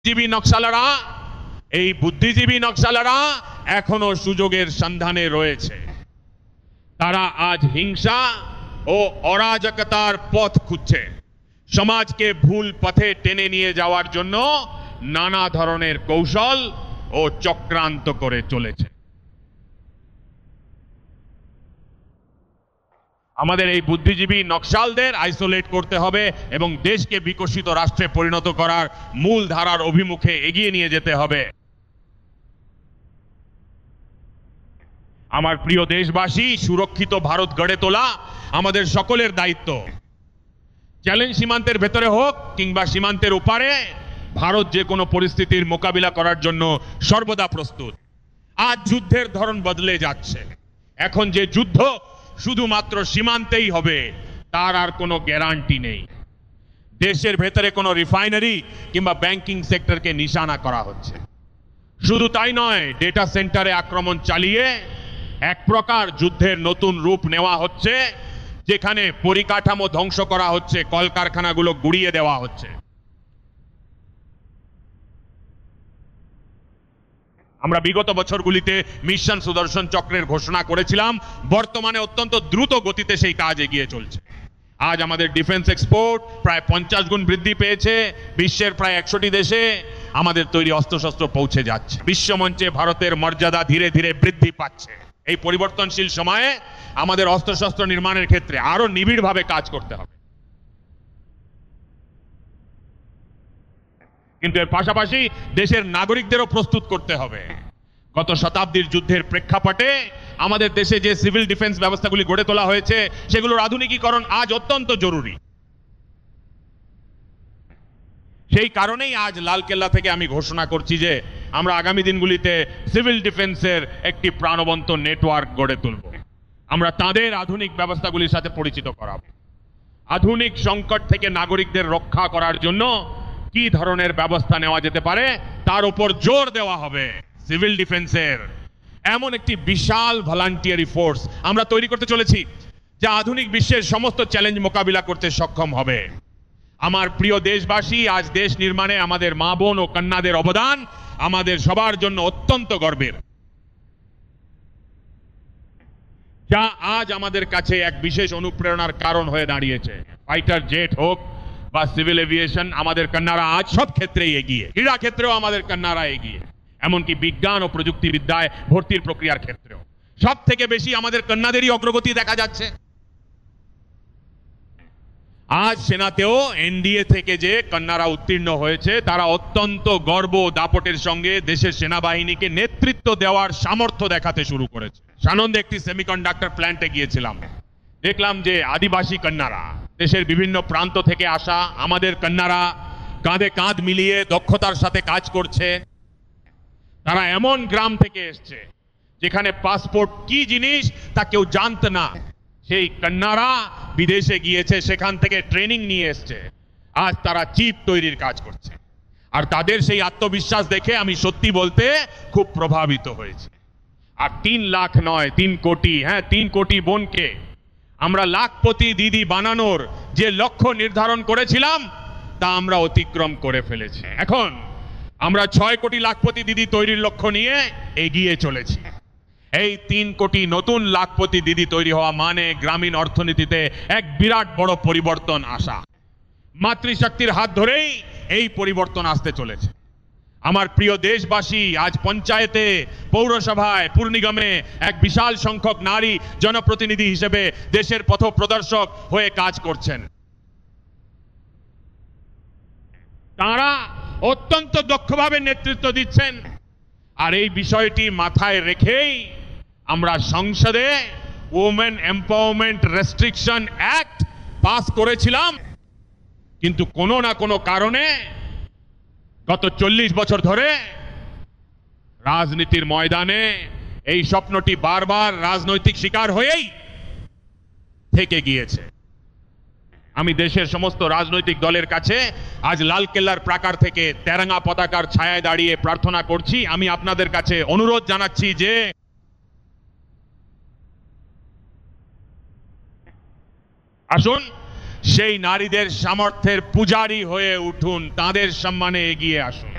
বুদ্ধিজীবী নকশালারা এই বুদ্ধিজীবী নকশালারা এখনো সুযোগের সন্ধানে রয়েছে। তারা আজ হিংসা ও অরাজকতার পথ খুঁজছে। সমাজকে ভুল পথে টেনে নিয়ে যাওয়ার জন্য নানা ধরনের কৌশল ও চক্রান্ত করে চলেছে। আমাদের এই বুদ্ধিজীবী নকশালদের আইসোলেট করতে হবে এবং দেশকে বিকশিত রাষ্ট্রে পরিণত করার মূল ধারার অভিমুখে এগিয়ে নিয়ে যেতে হবে। আমার প্রিয় দেশবাসী, সুরক্ষিত ভারত গড়ে তোলা আমাদের সকলের দায়িত্ব। চ্যালেঞ্জ সীমান্তের ভেতরে হোক কিংবা সীমান্তের ওপারে, ভারত যে কোনো পরিস্থিতির মোকাবিলা করার জন্য সর্বদা প্রস্তুত। আজ যুদ্ধের ধরন বদলে যাচ্ছে। এখন যে যুদ্ধ শুধুমাত্র সীমান্তেই হবে তার আর কোনো গ্যারান্টি নেই। দেশের ভেতরে কোনো রিফাইনারি কিংবা ব্যাংকিং সেক্টরকে নিশানা করা হচ্ছে। শুধু তাই নয়, ডেটা সেন্টারে আক্রমণ চালিয়ে এক প্রকার যুদ্ধের নতুন রূপ নেওয়া হচ্ছে, যেখানে পরিকাঠামো ধ্বংস করা হচ্ছে, কলকারখানাগুলো গুড়িয়ে দেওয়া হচ্ছে। আমরা বিগত বছরগুলিতে মিশন সুদর্শন চক্রের ঘোষণা করেছিলাম। বর্তমানে অত্যন্ত দ্রুত গতিতে সেই কাজ এগিয়ে চলছে। আজ আমাদের ডিফেন্স এক্সপোর্ট প্রায় 50 গুণ বৃদ্ধি পেয়েছে। বিশ্বের প্রায় 100টি দেশে আমাদের তৈরি অস্ত্রশস্ত্র পৌঁছে যাচ্ছে। বিশ্বমঞ্চে ভারতের মর্যাদা ধীরে ধীরে বৃদ্ধি পাচ্ছে। এই পরিবর্তনশীল সময়ে আমাদের অস্ত্রশস্ত্র নির্মাণের ক্ষেত্রে আরো নিবিড়ভাবে কাজ করতে হবে। কিন্তু এর পাশাপাশি দেশের নাগরিকদেরও প্রস্তুত করতে হবে। গত শতাব্দীর যুদ্ধের প্রেক্ষাপটে আমাদের দেশে যে সিভিল ডিফেন্স ব্যবস্থাগুলি গড়ে তোলা হয়েছে, সেগুলোর আধুনিকীকরণ আজ অত্যন্ত জরুরি। সেই কারণেই আজ লালকেল্লা থেকে আমি ঘোষণা করছি যে আমরা আগামী দিনগুলিতে সিভিল ডিফেন্সের একটি প্রাণবন্ত নেটওয়ার্ক গড়ে তুলব। আমরা তাদের আধুনিক ব্যবস্থাগুলির সাথে পরিচিত করাবো। আধুনিক সংকট থেকে নাগরিকদের রক্ষা করার জন্য কি ধরনের ব্যবস্থা নেওয়া যেতে পারে তার উপর জোর দেওয়া হবে। সিভিল ডিফেন্সের এমন একটি বিশাল ভলান্টিয়ারি ফোর্স আমরা তৈরি করতে চলেছি, যা আধুনিক বিশ্বের সমস্ত চ্যালেঞ্জ মোকাবিলা করতে সক্ষম হবে। আমার প্রিয় দেশবাসী, আজ দেশ নির্মাণে আমাদের মা বোন ও কন্যাদের অবদান আমাদের সবার জন্য অত্যন্ত গর্বের, যা আজ আমাদের কাছে এক বিশেষ অনুপ্রেরণার কারণ হয়ে দাঁড়িয়েছে। ফাইটার জেট হোক বা সিভিল এভিয়েশন, আমাদের কন্যারা আজ সব ক্ষেত্রেই এগিয়ে। ক্রীড়া ক্ষেত্রেও আমাদের কন্যারা এগিয়ে, এমনকি বিজ্ঞান ও প্রযুক্তিবিদ্যায় ভর্তির প্রক্রিয়ার ক্ষেত্রেও সব থেকে বেশি আমাদের কন্যাদেরই অগ্রগতি দেখা যাচ্ছে। আজ সেনাতেও এনডিএ থেকে যে কন্যারা উত্তীর্ণ হয়েছে, তারা অত্যন্ত গর্ব দাপটের সঙ্গে দেশের সেনাবাহিনীকে নেতৃত্ব দেওয়ার সামর্থ্য দেখাতে শুরু করেছে। সানন্দে একটি সেমিকন্ডাক্টর প্ল্যান্টে গিয়েছিলাম, দেখলাম যে আদিবাসী কন্যারা, দেশের বিভিন্ন প্রান্ত থেকে আসা আমাদের কন্যারা কাঁধে কাঁধ মিলিয়ে দক্ষতার সাথে কাজ করছে। তারা এমন গ্রাম থেকে এসছে যেখানে পাসপোর্ট কি জিনিস তা কেউ জানত না। সেই কন্যারা বিদেশে গিয়েছে, সেখান থেকে ট্রেনিং নিয়ে এসছে। আজ তারা চিপ তৈরির কাজ করছে। আর তাদের সেই আত্মবিশ্বাস দেখে আমি সত্যি বলতে খুব প্রভাবিত হয়েছি। আর 3 লাখ নয়, 3 কোটি, 3 কোটি বোনকে আমরা লাখপতি দিদি বানানোর যে লক্ষ্য নির্ধারণ করেছিলাম, তা আমরা অতিক্রম করে ফেলেছি। এখন আমরা 6 কোটি লাখপতি দিদি তৈরির লক্ষ্য নিয়ে এগিয়ে চলেছি। এই 3 কোটি নতুন লাখপতি দিদি তৈরি হওয়া মানে গ্রামীণ অর্থনীতিতে এক বিরাট বড় পরিবর্তন আসা। মাতৃশক্তির হাত ধরেই এই পরিবর্তন আসতে চলেছে। আমার প্রিয় দেশবাসী, আজ পঞ্চায়েতে, পৌরসভায়, পুর নিগমে এক বিশাল সংখ্যক নারী জনপ্রতিনিধি হিসেবে দেশের পথ প্রদর্শক হয়ে কাজ করছেন। তারা অত্যন্ত দক্ষভাবে নেতৃত্ব দিচ্ছেন। আর এই বিষয়টি মাথায় রেখেই আমরা সংসদে women empowerment restriction act pass করেছিলাম। কিন্তু কোনো না কোনো কারণে গত 40 বছর ধরে রাজনীতির ময়দানে এই স্বপ্নটি বারবার রাজনৈতিক শিকার হয়েই থেকে গিয়েছে। আমি দেশের সমস্ত রাজনৈতিক দলের কাছে আজ লালকেল্লার প্রাকার থেকে তেরঙ্গা পতাকার ছায়ায় দাঁড়িয়ে প্রার্থনা করছি। আমি আপনাদের কাছে অনুরোধ জানাচ্ছি যে আসুন, সেই নারীদের সামর্থ্যের পূজারী হয়ে উঠুন, তাদের সম্মানে এগিয়ে আসুন।